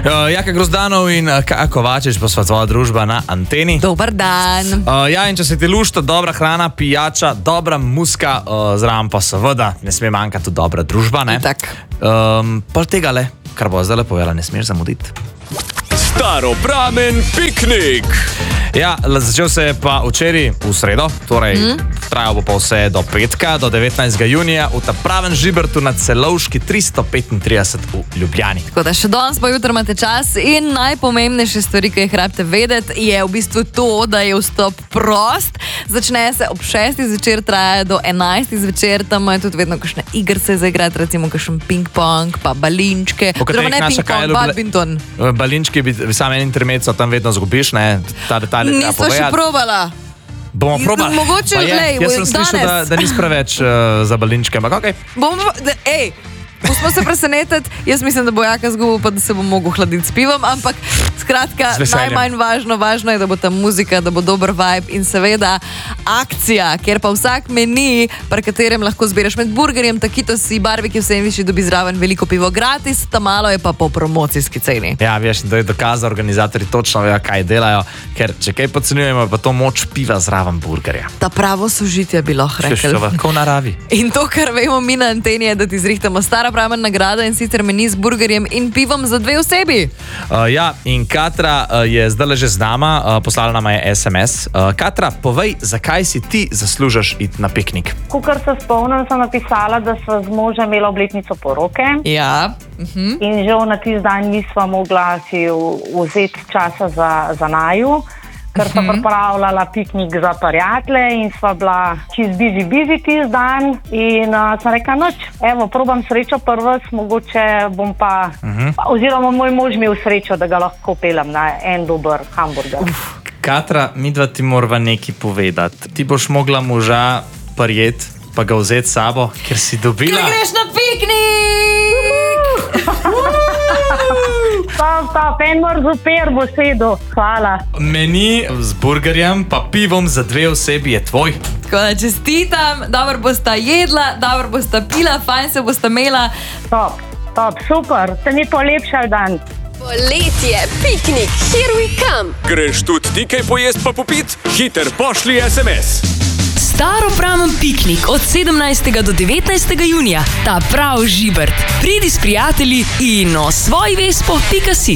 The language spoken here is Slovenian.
Jaka Grozdanov in Kaja Kovačič, pa sva tvoja družba na Anteni. Dober dan. Ja, in če se ti lušta dobra hrana, pijača, dobra muska, zraven pa seveda ne sme manjkati tudi dobra družba, ne? Tak. Pol tega le, kar bo zdaj povedala, ne smeš zamuditi. Staropramen piknik. Ja, začel se je pa včeraj v sredo, torej trajal bo pa vse do petka, do 19. junija v ta pravem Žibertu na Celovški 335 v Ljubljani. Tako da še danes pa jutro imate čas in najpomembnejše stvari, ki jih rabite vedeti, je v bistvu to, da je vstop prost. Začne se ob 6. zvečer, traja do 11. zvečer, tam je tudi vedno kakšne igrice za igrati, recimo kakšen ping-pong, pa balinčke. Po katerih naša ping-pong, badminton. Balinčki bi samo en intermezzo tam vedno zgubiš, ne? Ta detalj je treba Nisva še povedati. probala. Bomo probali. Mogoče, Pa je. glej, Jaz sem slišal, danes. da nisi preveč za balinčke, ampak okej. Pustimo se presenetiti, jaz mislim, da bo Jaka zgubil, pa da se bo mogel hladiti s pivom, ampak skratka, Z veseljem. najmanj važno je, da bo ta muzika, da bo dober vibe in seveda akcija, ker pa vsak meni, pri katerem lahko zbereš med burgerjem, takitosi, barbecue sandviči, dobi zraven veliko pivo gratis, ta malo je pa po promocijski ceni. Ja, veš, to je dokaz, organizatorji točno vejo, kaj delajo, ker če kaj podcenjujemo, pa to moč piva zraven burgerja. Ta pravo sožitje bi lahko rekli. Kako v naravi. In to, kar vemo mi na Anteni, je, da ti zrihtamo staropramen nagrada in sicer meni z burgerjem in pivom za 2 osebi. Ja, in Katra je zdaj že z nama, poslala nama je SMS. Katra, povej, zakaj si ti zaslužiš iti na piknik? Kukor se spomnim, sem napisala, da sva z možem imela obletnico poroke Ja. in žal na tisti dan nisva mogla si vzeti časa za naju, ker sva pripravljala piknik za prijatelje in sva bila čist busy tisti dan in sem rekla, noč, evo, probam srečo prvič, mogoče bom pa, oziroma moj mož imel srečo, da ga lahko pelem na en dober hamburger. Katra, midva ti morava nekaj povedati. Ti boš mogla moža prijeti, pa ga vzeti s sabo, ker si dobila... Ker greš na piknik! Stop, en mrzuper bo sedel, hvala. Meni z burgerjem pa pivom za 2 osebi je tvoj. Tako da čestitam, dobro bosta jedla, dobro bosta pila, fajn se bosta imela. Top, super, se mi polepšal dan. Poletje, piknik, here we come. Greš tudi ti kaj pojest pa popit? Hiter pošli SMS. Staropramen piknik od 17. do 19. junija. Ta prav Žibert. Pridi s prijatelji in osvoj vespo.si.